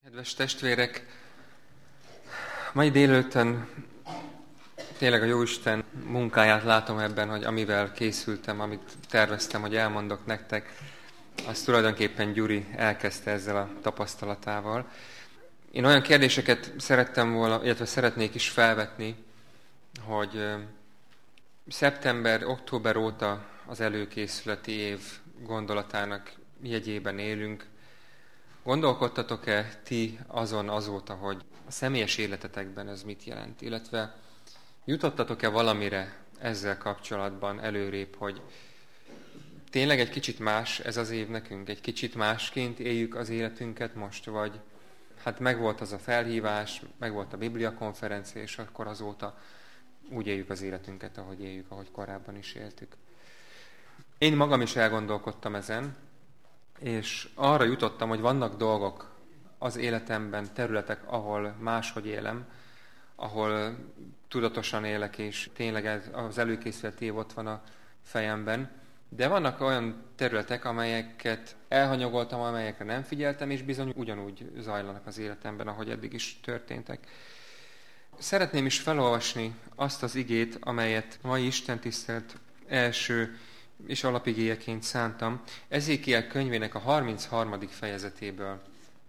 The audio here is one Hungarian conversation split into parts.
Kedves testvérek, mai délelőttön tényleg a Jóisten munkáját látom ebben, hogy amivel készültem, amit terveztem, hogy elmondok nektek, azt tulajdonképpen Gyuri elkezdte ezzel a tapasztalatával. Én olyan kérdéseket szerettem volna, illetve szeretnék is felvetni, hogy szeptember, október óta az előkészületi év gondolatának jegyében élünk. Gondolkodtatok-e ti azóta, hogy a személyes életetekben ez mit jelent? Illetve jutottatok-e valamire ezzel kapcsolatban előrébb, hogy tényleg egy kicsit más ez az év nekünk? Egy kicsit másként éljük az életünket most? Vagy hát megvolt az a felhívás, megvolt a bibliakonferencia, és akkor azóta úgy éljük az életünket, ahogy éljük, ahogy korábban is éltük. Én magam is elgondolkodtam ezen, és arra jutottam, hogy vannak dolgok az életemben, területek, ahol máshogy élem, ahol tudatosan élek, és tényleg az előkészületi év ott van a fejemben, de vannak olyan területek, amelyeket elhanyagoltam, amelyekre nem figyeltem, és bizony ugyanúgy zajlanak az életemben, ahogy eddig is történtek. Szeretném is felolvasni azt az igét, amelyet mai istentisztelet első és alapigéjeként szántam, Ezékiel könyvének a 33. fejezetéből.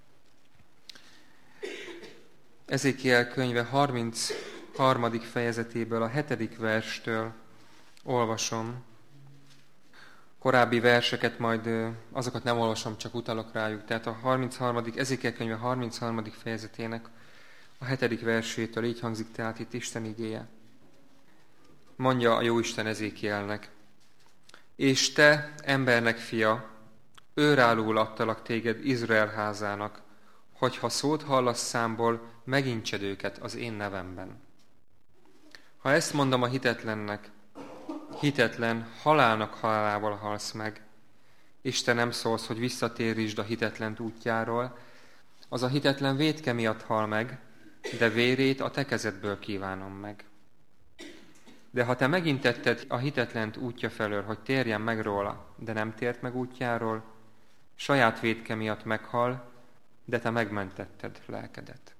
Ezékiel könyve 33. fejezetéből, a 7. verstől olvasom. Korábbi verseket majd azokat nem olvasom, csak utalok rájuk. Tehát Ezékiel könyve 33. fejezetének a 7. versétől így hangzik tehát itt Isten igéje. Mondja a Jóisten Ezékielnek: és te, embernek fia, őrálul adtalak téged Izrael házának, hogyha szót hallasz számból, megintsed őket az én nevemben. Ha ezt mondom a hitetlennek, hitetlen, halálnak halálával halsz meg, és te nem szólsz, hogy visszatérítsd a hitetlent útjáról, az a hitetlen vétke miatt hal meg, de vérét a te kezedből kívánom meg. De ha te megintetted a hitetlent útja felől, hogy térjen meg róla, de nem tért meg útjáról, saját vétke miatt meghal, de te megmentetted lelkedet.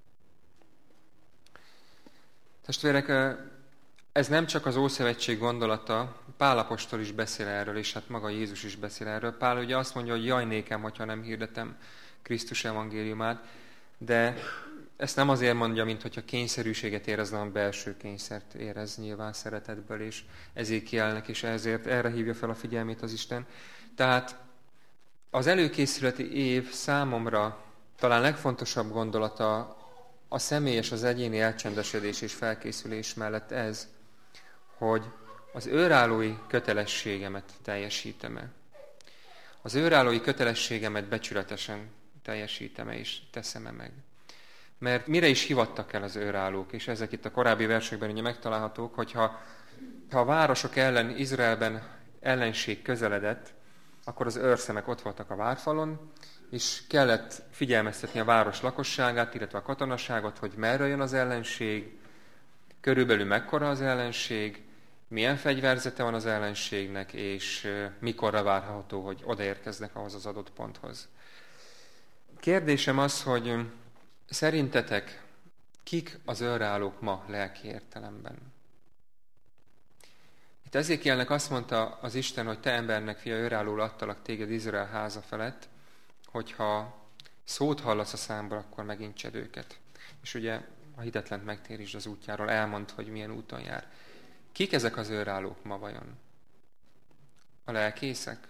Testvérek, ez nem csak az Ószövetség gondolata, Pál apostol is beszél erről, és hát maga Jézus is beszél erről. Pál ugye azt mondja, hogy jaj nékem, hogyha nem hirdetem Krisztus evangéliumát, de ezt nem azért mondja, mint hogyha kényszerűséget érez, hanem belső kényszert érez nyilván szeretetből, és Ezékielnek is ezért erre hívja fel a figyelmét az Isten. Tehát az előkészületi év számomra talán legfontosabb gondolata a személyes, az egyéni elcsendesedés és felkészülés mellett ez, hogy az őrállói kötelességemet teljesítem-e. Az őrállói kötelességemet becsületesen teljesítem-e és teszem-e meg. Mert mire is hivattak el az őrállók, és ezek itt a korábbi versekben ugye megtalálhatók, hogyha a városok ellen Izraelben ellenség közeledett, akkor az őrszemek ott voltak a várfalon, és kellett figyelmeztetni a város lakosságát, illetve a katonaságot, hogy merre jön az ellenség, körülbelül mekkora az ellenség, milyen fegyverzete van az ellenségnek, és mikorra várható, hogy odaérkeznek ahhoz az adott ponthoz. Kérdésem az, hogy szerintetek kik az őrállók ma lelki értelemben? Itt Ezékielnek azt mondta az Isten, hogy te embernek fia, őrállól adtalak téged Izrael háza felett, hogyha szót hallasz a számból, akkor megintsed őket. És ugye a hitetlent megtérítsd az útjáról, elmond, hogy milyen úton jár. Kik ezek az őrállók ma vajon? A lelkészek?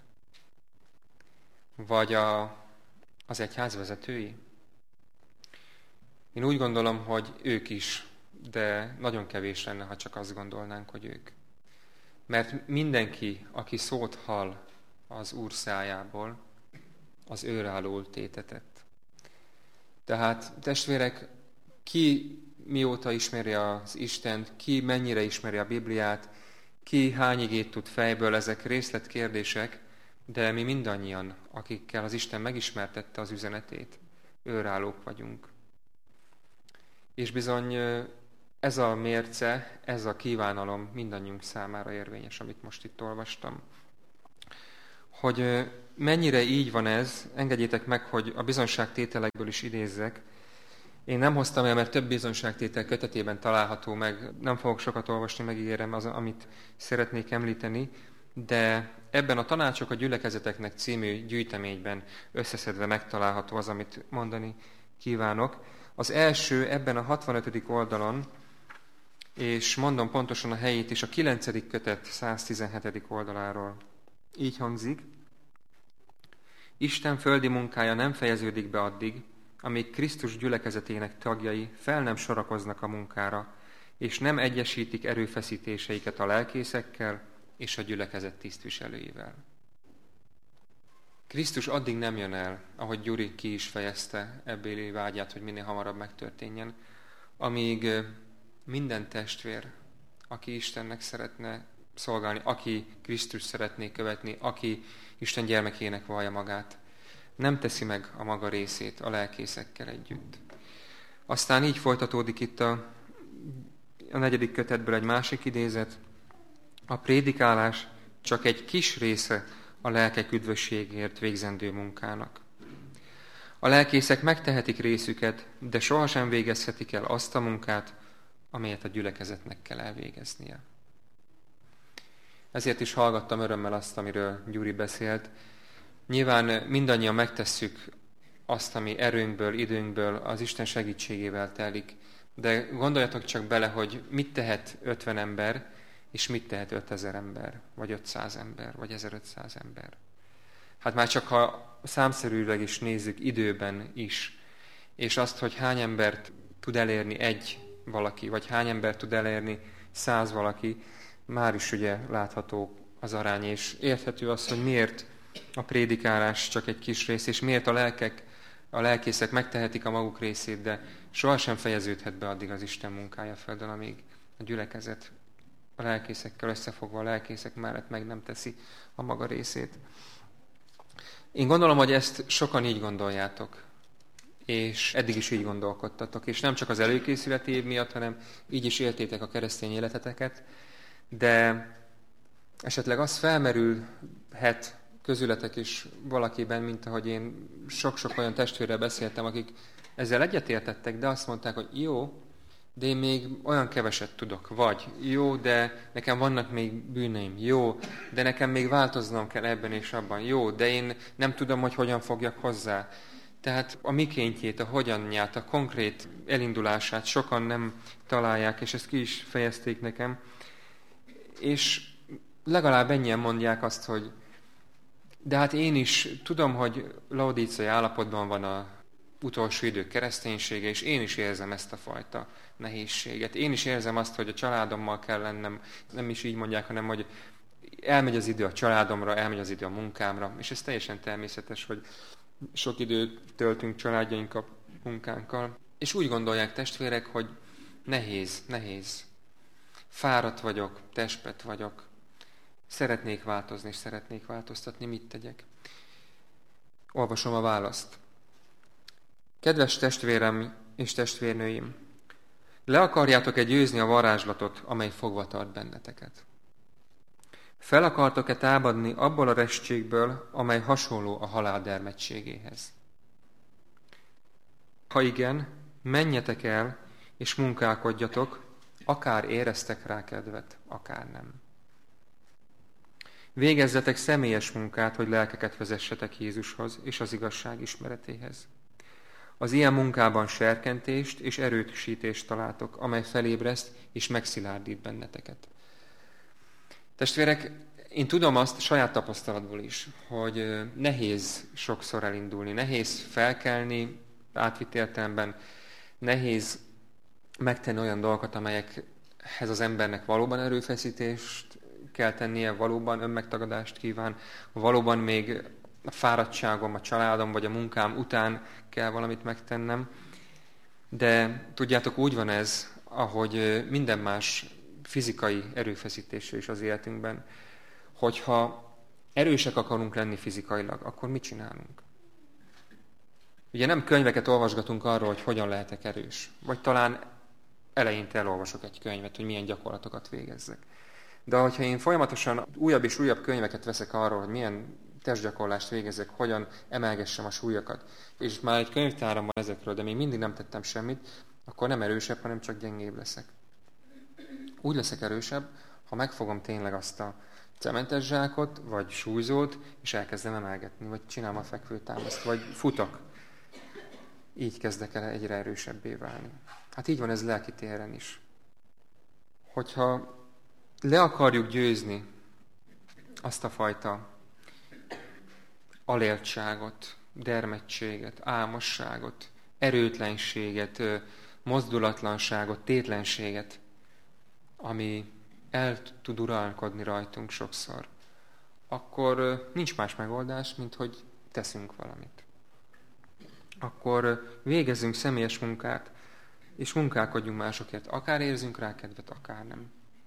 Vagy az egyház vezetői? Én úgy gondolom, hogy ők is, de nagyon kevés lenne, ha csak azt gondolnánk, hogy ők. Mert mindenki, aki szót hall az Úr szájából, az őrállól tétetett. Tehát, testvérek, ki mióta ismeri az Istent, ki mennyire ismeri a Bibliát, ki hány igét tud fejből, ezek részletkérdések, de mi mindannyian, akikkel az Isten megismertette az üzenetét, őrállók vagyunk. És bizony ez a mérce, ez a kívánalom mindannyiunk számára érvényes, amit most itt olvastam. Hogy mennyire így van ez, engedjétek meg, hogy a bizonyságtételekből is idézzek. Én nem hoztam el, mert több bizonyságtétel kötetében található meg, nem fogok sokat olvasni, megígérem amit szeretnék említeni, de ebben a Tanácsok a gyülekezeteknek című gyűjteményben összeszedve megtalálható az, amit mondani kívánok. Az első ebben a 65. oldalon, és mondom pontosan a helyét is, a 9. kötet 117. oldaláról. Így hangzik: Isten földi munkája nem fejeződik be addig, amíg Krisztus gyülekezetének tagjai fel nem sorakoznak a munkára, és nem egyesítik erőfeszítéseiket a lelkészekkel és a gyülekezet tisztviselőivel. Krisztus addig nem jön el, ahogy Gyuri ki is fejezte ebbéli vágyát, hogy minél hamarabb megtörténjen, amíg minden testvér, aki Istennek szeretne szolgálni, aki Krisztus szeretné követni, aki Isten gyermekének vallja magát, nem teszi meg a maga részét a lelkészekkel együtt. Aztán így folytatódik itt a 4. kötetből egy másik idézet: a prédikálás csak egy kis része a lelkek üdvösségért végzendő munkának. A lelkészek megtehetik részüket, de sohasem végezhetik el azt a munkát, amelyet a gyülekezetnek kell elvégeznie. Ezért is hallgattam örömmel azt, amiről Gyuri beszélt. Nyilván mindannyian megtesszük azt, ami erőnkből, időnkből, az Isten segítségével telik, de gondoljatok csak bele, hogy mit tehet 50 ember, és mit tehet 5000 ember, vagy 500 ember, vagy 1500 ember. Hát már csak ha számszerűleg is nézzük időben is, és azt, hogy hány embert tud elérni egy valaki, vagy hány embert tud elérni 100 valaki, már is ugye látható az arány, és érthető az, hogy miért a prédikálás csak egy kis rész, és miért a lelkészek megtehetik a maguk részét, de sohasem fejeződhet be addig az Isten munkája földön, amíg a gyülekezet a lelkészekkel összefogva a lelkészek mellett meg nem teszi a maga részét. Én gondolom, hogy ezt sokan így gondoljátok, és eddig is így gondolkodtatok, és nem csak az előkészületi év miatt, hanem így is éltétek a keresztény életeteket, de esetleg az felmerülhet közületek is valakiben, mint ahogy én sok-sok olyan testvérrel beszéltem, akik ezzel egyetértettek, de azt mondták, hogy jó, de én még olyan keveset tudok, vagy jó, de nekem vannak még bűneim, jó, de nekem még változnom kell ebben és abban, jó, de én nem tudom, hogy hogyan fogjak hozzá. Tehát a mikéntjét, a hogyanját, a konkrét elindulását sokan nem találják, és ezt ki is fejezték nekem. És legalább ennyien mondják azt, hogy de hát én is tudom, hogy laodíciai állapotban van az utolsó idők kereszténysége, és én is érzem ezt a fajta nehézséget. Én is érzem azt, hogy a családommal kell lennem, nem is így mondják, hanem hogy elmegy az idő a családomra, elmegy az idő a munkámra, és ez teljesen természetes, hogy sok időt töltünk családjainkkal, munkánkkal. És úgy gondolják testvérek, hogy nehéz. Fáradt vagyok, testpet vagyok, szeretnék változni, és szeretnék változtatni, mit tegyek? Olvasom a választ. Kedves testvérem és testvérnőim, le akarjátok-e győzni a varázslatot, amely fogva tart benneteket? Fel akartok-e támadni abból a restségből, amely hasonló a halál dermedtségéhez? Ha igen, menjetek el, és munkálkodjatok, akár éreztek rá kedvet, akár nem. Végezzetek személyes munkát, hogy lelkeket vezessetek Jézushoz és az igazság ismeretéhez. Az ilyen munkában serkentést és erősítést találtok, amely felébreszt és megszilárdít benneteket. Testvérek, én tudom azt saját tapasztalatból is, hogy nehéz sokszor elindulni, nehéz felkelni, átvitt értelemben, nehéz megtenni olyan dolgokat, amelyekhez az embernek valóban erőfeszítést kell tennie, valóban önmegtagadást kíván, valóban még a fáradtságom, a családom vagy a munkám után kell valamit megtennem. De tudjátok, úgy van ez, ahogy minden más fizikai erőfeszítésre is az életünkben, hogyha erősek akarunk lenni fizikailag, akkor mit csinálunk? Ugye nem könyveket olvasgatunk arról, hogy hogyan lehetek erős, vagy talán eleinte elolvasok egy könyvet, hogy milyen gyakorlatokat végezzek. De hogyha én folyamatosan újabb és újabb könyveket veszek arról, hogy milyen testgyakorlást végezek, hogyan emelgessem a súlyokat, és már egy könyvtáram van ezekről, de még mindig nem tettem semmit, akkor nem erősebb, hanem csak gyengébb leszek. Úgy leszek erősebb, ha megfogom tényleg azt a cementes zsákot, vagy súlyzót, és elkezdem emelgetni, vagy csinálom a fekvőtámaszt, vagy futok. Így kezdek el egyre erősebbé válni. Hát így van ez lelki téren is. Hogyha le akarjuk győzni azt a fajta aléltságot, dermedtséget, álmosságot, erőtlenséget, mozdulatlanságot, tétlenséget, ami el tud uralkodni rajtunk sokszor, akkor nincs más megoldás, mint hogy teszünk valamit. Akkor végezzünk személyes munkát, és munkálkodjunk másokért. Akár érzünk rá kedvet, akár nem.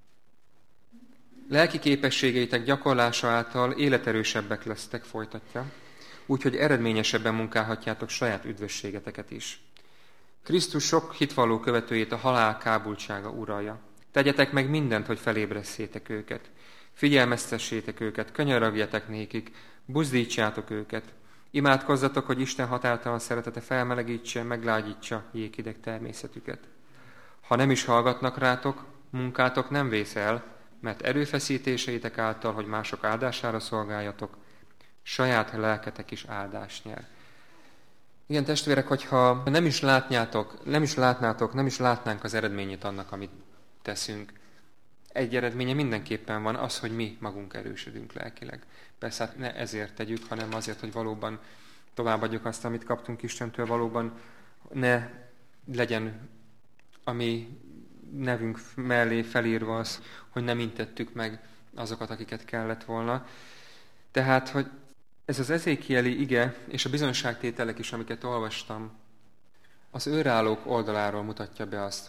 Lelki képességeitek gyakorlása által életerősebbek lesztek, folytatja, úgyhogy eredményesebben munkálhatjátok saját üdvösségeteket is. Krisztus sok hitvalló követőjét a halál kábultsága uralja. Tegyetek meg mindent, hogy felébresszétek őket. Figyelmeztessétek őket, könyörögjetek nékik, buzdítsátok őket. Imádkozzatok, hogy Isten határtalan szeretete felmelegítse, meglágyítsa jéghideg természetüket. Ha nem is hallgatnak rátok, munkátok nem vész el, mert erőfeszítéseitek által, hogy mások áldására szolgáljatok, saját lelketek is áldást nyer. Igen, testvérek, hogyha nem is látnánk az eredményét annak, amit teszünk. Egy eredménye mindenképpen van az, hogy mi magunk erősödünk lelkileg. Persze hát ne ezért tegyük, hanem azért, hogy valóban továbbadjuk azt, amit kaptunk Istentől, valóban ne legyen a mi nevünk mellé felírva az, hogy nem intettük meg azokat, akiket kellett volna. Tehát, hogy ez az ezékieli ige és a bizonyságtételek is, amiket olvastam, az őrállók oldaláról mutatja be azt,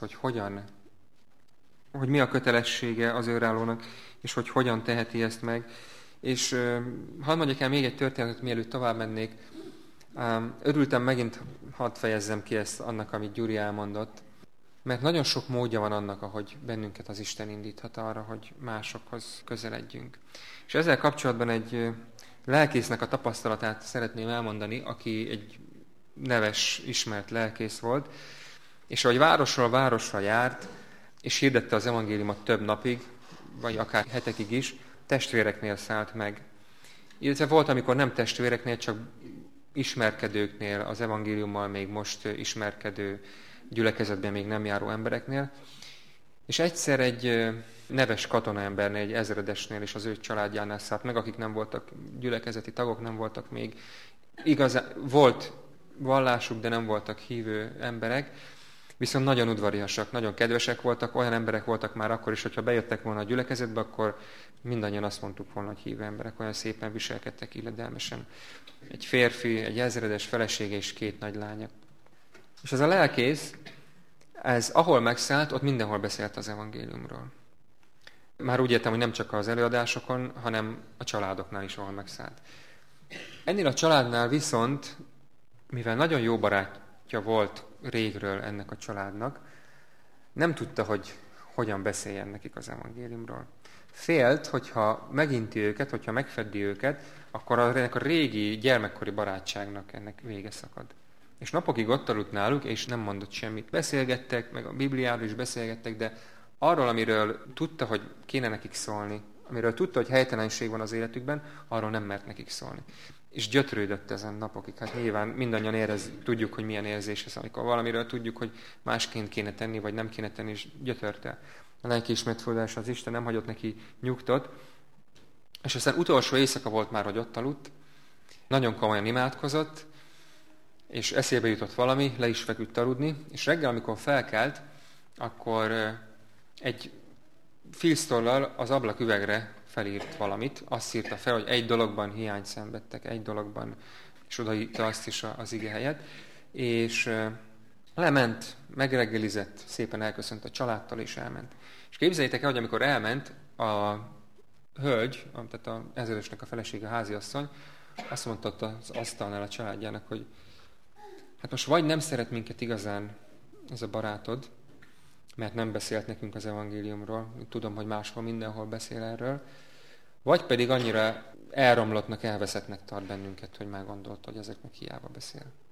hogy mi a kötelessége az őrállónak, és hogy hogyan teheti ezt meg. És hadd mondjak el még egy történetet, mielőtt tovább mennék. Örültem megint, hadd fejezzem ki ezt annak, amit Gyuri elmondott, mert nagyon sok módja van annak, ahogy bennünket az Isten indíthat arra, hogy másokhoz közeledjünk. És ezzel kapcsolatban egy lelkésznek a tapasztalatát szeretném elmondani, aki egy neves, ismert lelkész volt, és ahogy városról városra járt, és hirdette az evangéliumot több napig, vagy akár hetekig is, testvéreknél szállt meg. Illetve volt, amikor nem testvéreknél, csak ismerkedőknél, az evangéliummal még most ismerkedő, gyülekezetben még nem járó embereknél. És egyszer egy neves katonaembernél, egy ezredesnél és az ő családjánál szállt meg, akik nem voltak gyülekezeti tagok, nem voltak még. Igazán volt vallásuk, de nem voltak hívő emberek, viszont nagyon udvariasak, nagyon kedvesek voltak, olyan emberek voltak már akkor is, hogyha bejöttek volna a gyülekezetbe, akkor mindannyian azt mondtuk volna, hogy hívő emberek, olyan szépen viselkedtek, illedelmesen. Egy férfi, egy ezredes felesége és 2 nagy lánya. És ez a lelkész, ez ahol megszállt, ott mindenhol beszélt az evangéliumról. Már úgy értem, hogy nem csak az előadásokon, hanem a családoknál is, ahol megszállt. Ennél a családnál viszont, mivel nagyon jó barátja volt régről ennek a családnak, nem tudta, hogy hogyan beszéljen nekik az evangéliumról. Félt, hogyha meginti őket, hogyha megfeddi őket, akkor ennek a régi gyermekkori barátságnak ennek vége szakad. És napokig ott aludt náluk, és nem mondott semmit. Beszélgettek, meg a Bibliáról is beszélgettek, de arról, amiről tudta, hogy kéne nekik szólni, amiről tudta, hogy helytelenség van az életükben, arról nem mert nekik szólni. És gyötrődött ezen napokig. Hát nyilván mindannyian tudjuk, hogy milyen érzés ez, amikor valamiről tudjuk, hogy másként kéne tenni, vagy nem kéne tenni, és gyötörte. A lelkiismeretfordulás, az Isten nem hagyott neki nyugtot. És aztán utolsó éjszaka volt már, hogy ott aludt, nagyon komolyan imádkozott, és eszébe jutott valami, le is feküdt aludni, és reggel, amikor felkelt, akkor egy filztollal az ablaküvegre felírt valamit, azt írta fel, hogy egy dologban hiányt szenvedtek, egy dologban, és odaírta azt is az ige helyet, és lement, megreggelizett, szépen elköszönt a családtól, és elment. És képzeljétek el, hogy amikor elment, a hölgy, tehát az ezredesnek a felesége, a háziasszony, azt mondta ott az asztalnál a családjának, hogy hát most vagy nem szeret minket igazán ez a barátod, mert nem beszélt nekünk az evangéliumról, tudom, hogy máshol mindenhol beszél erről, vagy pedig annyira elromlottnak, elveszettnek tart bennünket, hogy már gondolta, hogy ezeknek hiába beszél.